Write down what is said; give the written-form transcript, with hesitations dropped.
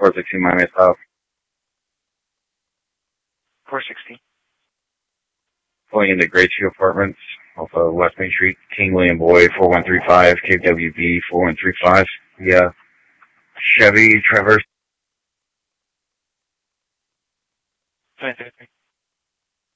416 Miami South. 460. Pulling into Great Tree Apartments off of West Main Street, King William Boyd, 4135, KWB 4135. Yeah. Chevy Traverse. 550.